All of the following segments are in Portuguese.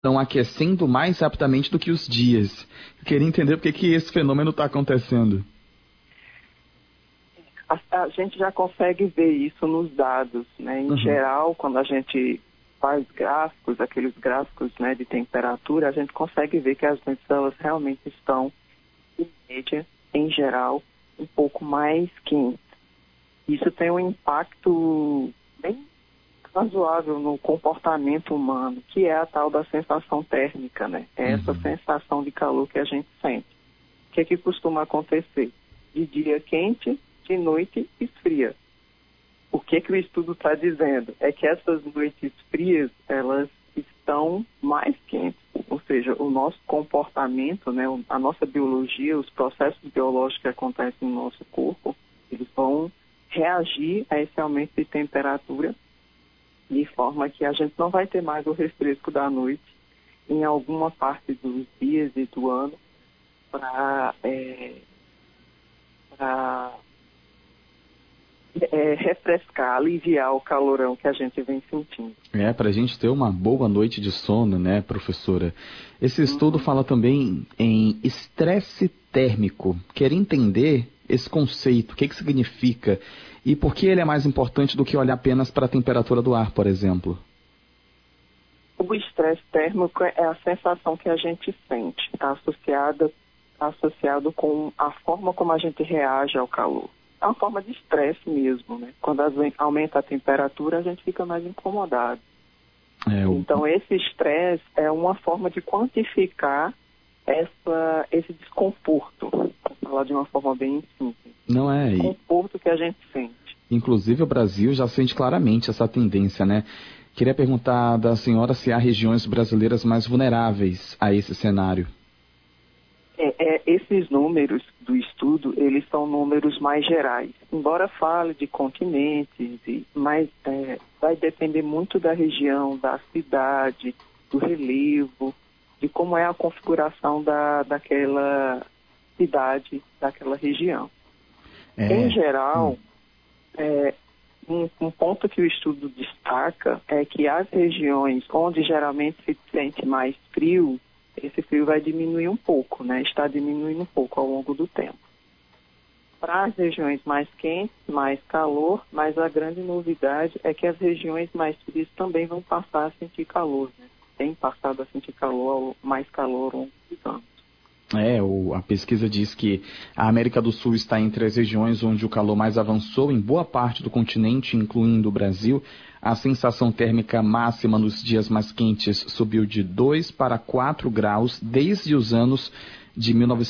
estão aquecendo mais rapidamente do que os dias. Eu queria entender por que esse fenômeno está acontecendo. A gente já consegue ver isso nos dados, né? Em geral, quando a gente faz gráficos, aqueles gráficos, né, de temperatura, a gente consegue ver que as noites elas realmente estão, em média, em geral, um pouco mais quentes. Isso tem um impacto bem razoável no comportamento humano, que é a tal da sensação térmica, né? É essa sensação de calor que a gente sente. O que é que costuma acontecer? De dia quente, de noite esfria. O que o estudo está dizendo? É que essas noites frias, elas estão mais quentes. Ou seja, o nosso comportamento, né, a nossa biologia, os processos biológicos que acontecem no nosso corpo, eles vão reagir a esse aumento de temperatura de forma que a gente não vai ter mais o refresco da noite em alguma parte dos dias e do ano para refrescar, aliviar o calorão que a gente vem sentindo. Para a gente ter uma boa noite de sono, né, professora? Esse estudo fala também em estresse térmico. Quero entender esse conceito, o que significa e por que ele é mais importante do que olhar apenas para a temperatura do ar, por exemplo. O estresse térmico é a sensação que a gente sente, está associado com a forma como a gente reage ao calor. É uma forma de estresse mesmo, né? Quando aumenta a temperatura, a gente fica mais incomodado. Então, esse estresse é uma forma de quantificar esse desconforto, para falar de uma forma bem simples. Não é? Desconforto que a gente sente. Inclusive, o Brasil já sente claramente essa tendência, né? Queria perguntar da senhora se há regiões brasileiras mais vulneráveis a esse cenário. Esses números do estudo, eles são números mais gerais. Embora fale de continentes, mas vai depender muito da região, da cidade, do relevo, de como é a configuração daquela cidade, daquela região. Em geral, um ponto que o estudo destaca é que as regiões onde geralmente se sente mais frio, esse frio vai diminuir um pouco, né? Está diminuindo um pouco ao longo do tempo. Para as regiões mais quentes, mais calor, mas a grande novidade é que as regiões mais frias também vão passar a sentir calor, né? Tem passado a sentir mais calor ao longo dos anos. A pesquisa diz que a América do Sul está entre as regiões onde o calor mais avançou em boa parte do continente, incluindo o Brasil. A sensação térmica máxima nos dias mais quentes subiu de 2 para 4 graus desde os anos de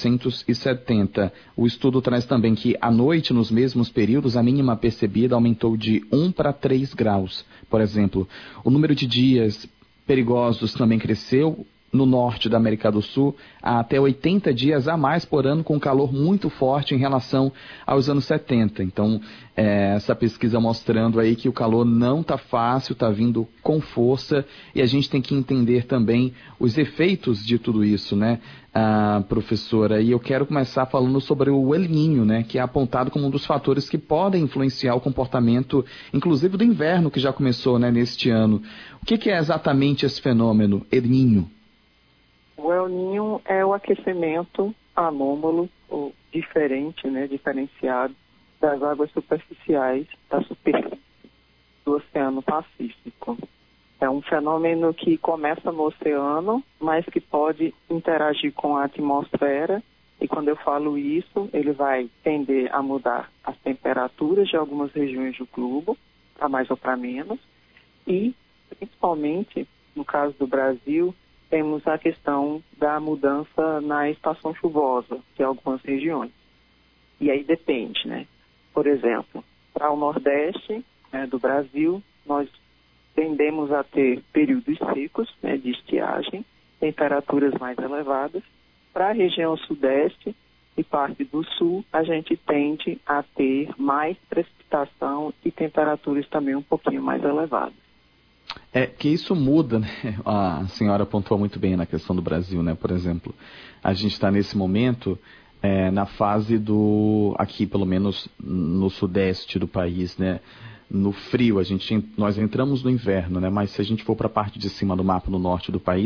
1970. O estudo traz também que à noite, nos mesmos períodos, a mínima percebida aumentou de 1 para 3 graus. Por exemplo, o número de dias perigosos também cresceu. No norte da América do Sul, há até 80 dias a mais por ano com calor muito forte em relação aos anos 70. Então, essa pesquisa mostrando aí que o calor não está fácil, está vindo com força e a gente tem que entender também os efeitos de tudo isso, né, professora? E eu quero começar falando sobre o El Niño, né, que é apontado como um dos fatores que podem influenciar o comportamento, inclusive do inverno que já começou, né, neste ano. O que é exatamente esse fenômeno, El Niño? O El Niño é o aquecimento anômalo, ou diferente, né, diferenciado das águas superficiais da superfície do Oceano Pacífico. É um fenômeno que começa no oceano, mas que pode interagir com a atmosfera, e quando eu falo isso, ele vai tender a mudar as temperaturas de algumas regiões do globo, para mais ou para menos, e, principalmente, no caso do Brasil, temos a questão da mudança na estação chuvosa de algumas regiões. E aí depende, né? Por exemplo, para o Nordeste, né, do Brasil, nós tendemos a ter períodos secos, né, de estiagem, temperaturas mais elevadas. Para a região Sudeste e parte do Sul, a gente tende a ter mais precipitação e temperaturas também um pouquinho mais elevadas. Que isso muda, né? A senhora pontuou muito bem na questão do Brasil, né? Por exemplo, a gente está nesse momento na fase aqui pelo menos no sudeste do país, né? No frio, nós entramos no inverno, né? Mas se a gente for para a parte de cima do mapa, no norte do país,